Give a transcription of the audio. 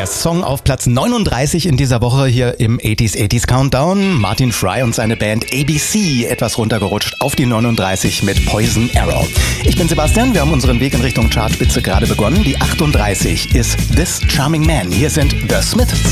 Der Song auf Platz 39 in dieser Woche hier im 80s Countdown. Martin Fry und seine Band ABC etwas runtergerutscht auf die 39 mit Poison Arrow. Ich bin Sebastian, wir haben unseren Weg in Richtung Chartspitze gerade begonnen. Die 38 ist This Charming Man. Hier sind The Smiths.